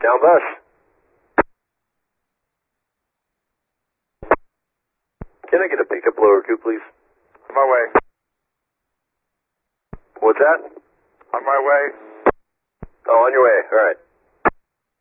Down bus. Can I get a pickup lower 2, please? On my way. What's that? On my way. Oh, on your way. All right.